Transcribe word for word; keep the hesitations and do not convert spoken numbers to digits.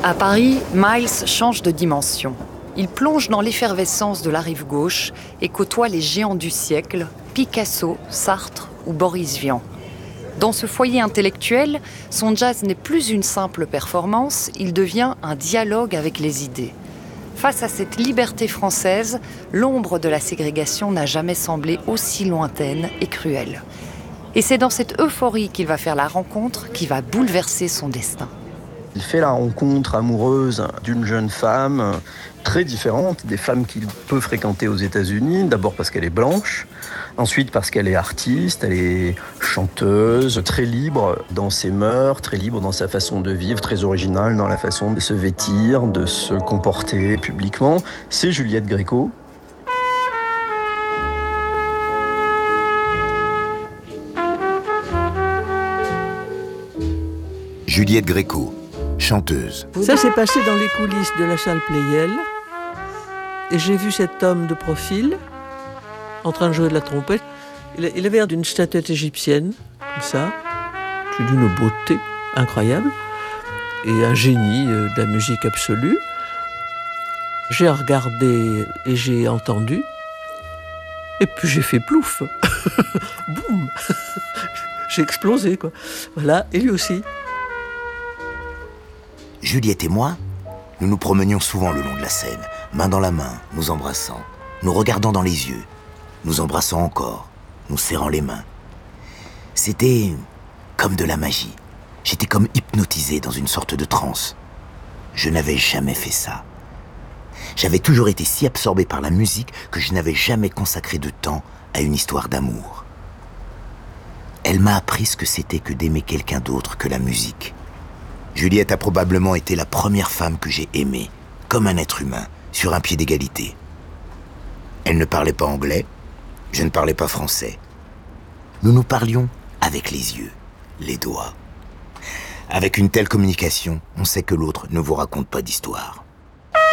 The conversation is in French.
À Paris, Miles change de dimension. Il plonge dans l'effervescence de la rive gauche et côtoie les géants du siècle, Picasso, Sartre ou Boris Vian. Dans ce foyer intellectuel, son jazz n'est plus une simple performance, il devient un dialogue avec les idées. Face à cette liberté française, l'ombre de la ségrégation n'a jamais semblé aussi lointaine et cruelle. Et c'est dans cette euphorie qu'il va faire la rencontre qui va bouleverser son destin. Il fait la rencontre amoureuse d'une jeune femme très différente des femmes qu'il peut fréquenter aux États-Unis. D'abord parce qu'elle est blanche, ensuite parce qu'elle est artiste, elle est chanteuse, très libre dans ses mœurs, très libre dans sa façon de vivre, très originale dans la façon de se vêtir, de se comporter publiquement. C'est Juliette Gréco. Juliette Gréco, chanteuse. Ça s'est passé dans les coulisses de la salle Pleyel. Et j'ai vu cet homme de profil, en train de jouer de la trompette. Il avait l'air d'une statuette égyptienne, comme ça, d'une beauté incroyable, et un génie de la musique absolue. J'ai regardé et j'ai entendu, et puis j'ai fait plouf. Boum. J'ai explosé, quoi. Voilà, et lui aussi. Juliette et moi, nous nous promenions souvent le long de la Seine, main dans la main, nous embrassant, nous regardant dans les yeux, nous embrassant encore, nous serrant les mains. C'était comme de la magie. J'étais comme hypnotisé dans une sorte de transe. Je n'avais jamais fait ça. J'avais toujours été si absorbé par la musique que je n'avais jamais consacré de temps à une histoire d'amour. Elle m'a appris ce que c'était que d'aimer quelqu'un d'autre que la musique. Juliette a probablement été la première femme que j'ai aimée, comme un être humain, sur un pied d'égalité. Elle ne parlait pas anglais, je ne parlais pas français. Nous nous parlions avec les yeux, les doigts. Avec une telle communication, on sait que l'autre ne vous raconte pas d'histoire.